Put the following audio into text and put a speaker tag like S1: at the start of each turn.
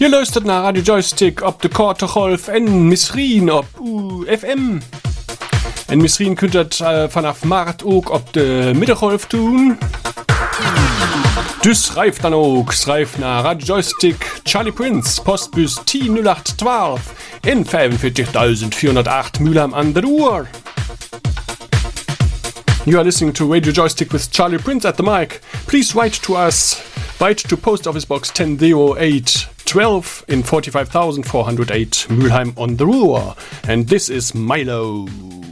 S1: Je luistert naar Radio Joystick op de korte golf en misschien op FM. En misschien kunt het vanaf maart ook op de middengolf doen. Dus schrijf dan ook. Schrijf naar Radio Joystick Charlie Prince, postbus 100812 in 45.408 Mülheim an der Ruhr. You are listening to Radio Joystick with Charlie Prince at the mic. Please write to us. Write to Post Office Box 100812 in 45,408 Mülheim on the Ruhr. And this is Milo.